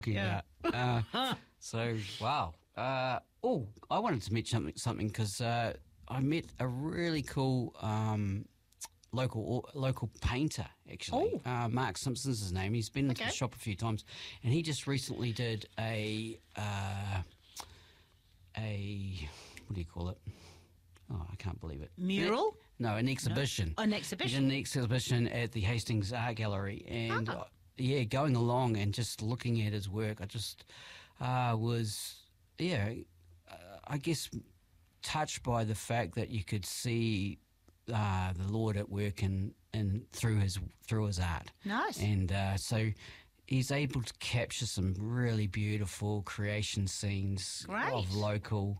Yeah. So, wow. I wanted to mention something because I met a really cool local painter, actually. Mark Simpson's his name. He's been into the shop a few times, and he just recently did a what do you call it? Oh, I can't believe it. Mural? No, an exhibition. No. An exhibition? He did an exhibition at the Hastings Art Gallery, and going along and just looking at his work, I just was, I guess, touched by the fact that you could see the Lord at work and through his art. Nice. And so he's able to capture some really beautiful creation scenes of local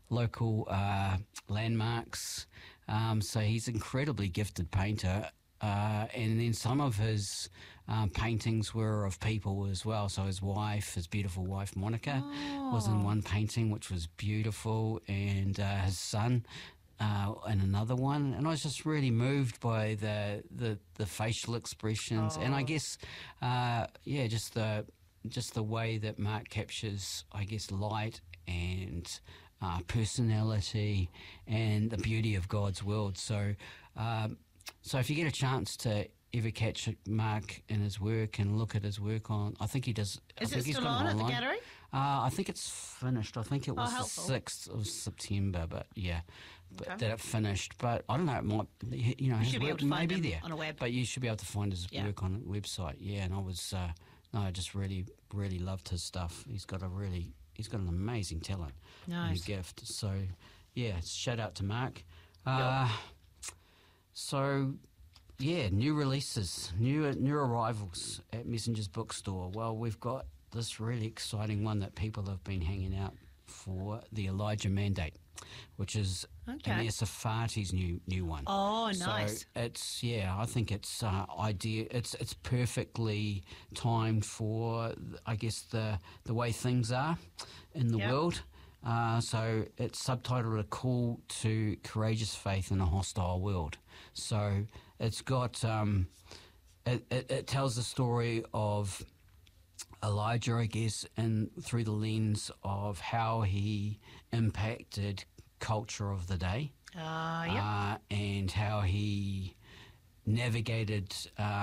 landmarks. So he's an incredibly gifted painter. And then some of his paintings were of people as well. So his beautiful wife, Monica, was in one painting, which was beautiful, and his son in another one. And I was just really moved by the facial expressions. And I guess, just the way that Mark captures, I guess, light and personality and the beauty of God's world. So if you get a chance to ever catch Mark in his work and look at his work I think he does. Is it still on at the gallery? I think it's finished. I think it was the 6th of September, but that it finished. But I don't know, it might, his work may be there on a web. But you should be able to find his work on a website. Yeah, and I was, I just really, really loved his stuff. He's got an amazing talent and a gift. So, shout out to Mark. So, new releases, new arrivals at Messenger's Bookstore. Well, we've got this really exciting one that people have been hanging out for, the Elijah Mandate, which is Amir Safati's new one. Oh, nice. So it's, I think it's idea. It's perfectly timed for, I guess, the way things are in the world. So it's subtitled A Call to Courageous Faith in a Hostile World. So it's got, it tells the story of Elijah, I guess, and through the lens of how he impacted culture of the day. And how he navigated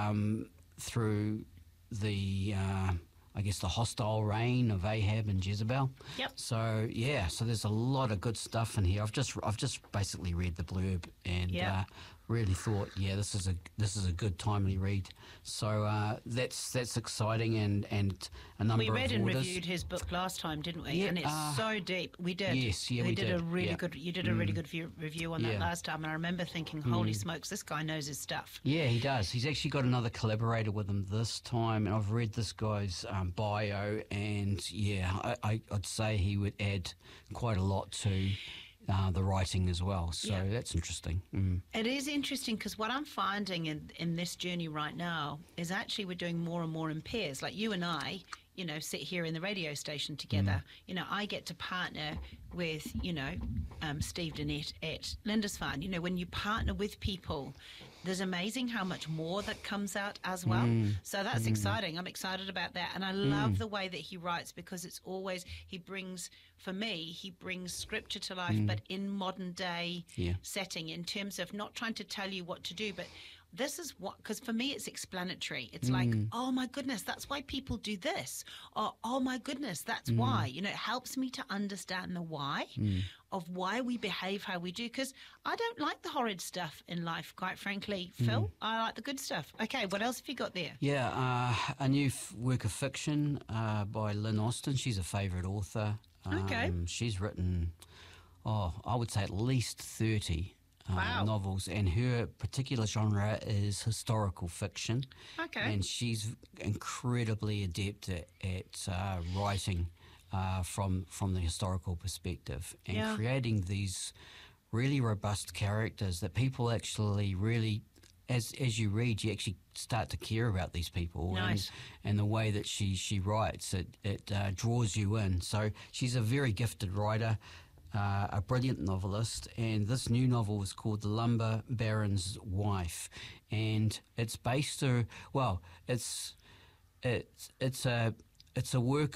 through the I guess the hostile reign of Ahab and Jezebel. So so there's a lot of good stuff in here. I've just basically read the blurb and really thought, this is a good timely read. So that's exciting and a number of We read and orders. reviewed his book last time, didn't we? Yeah, and it's so deep. We did. Yes, we did. A really good. You did a really good review on that last time, and I remember thinking, "Holy smokes, this guy knows his stuff." Yeah, he does. He's actually got another collaborator with him this time, and I've read this guy's bio, and I'd say he would add quite a lot to the writing as well. So that's interesting. It is interesting because what I'm finding in this journey right now is actually we're doing more and more in pairs. Like you and I, sit here in the radio station together. I get to partner with, Steve Dennett at Lindisfarne. When you partner with people, there's amazing how much more that comes out as well. So that's exciting. I'm excited about that. And I love the way that he writes because it's always, he brings scripture to life, but in modern day setting in terms of not trying to tell you what to do, but this is what, because for me it's explanatory. It's like, oh my goodness, that's why people do this. Or, oh my goodness, that's why. It helps me to understand the why of why we behave how we do. Because I don't like the horrid stuff in life, quite frankly, Phil. I like the good stuff. Okay, what else have you got there? Yeah, a new work of fiction by Lynn Austin. She's a favourite author. She's written, I would say at least 30 novels, and her particular genre is historical fiction. And she's incredibly adept at writing from the historical perspective and creating these really robust characters that people actually really, as you read, you actually start to care about these people. And the way that she writes, it draws you in. So she's a very gifted writer, a brilliant novelist, and this new novel is called The Lumber Baron's Wife, and it's based it's it's a work